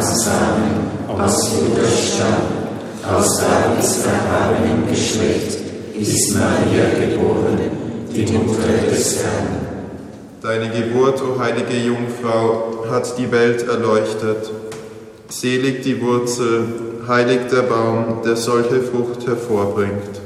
Abrahams Samen, aus Judas Stamm, aus Davids erhabenem Geschlecht, ist Maria geboren, die Mutter des Herrn. Deine Geburt, o heilige Jungfrau, hat die Welt erleuchtet. Selig die Wurzel, heilig der Baum, der solche Frucht hervorbringt.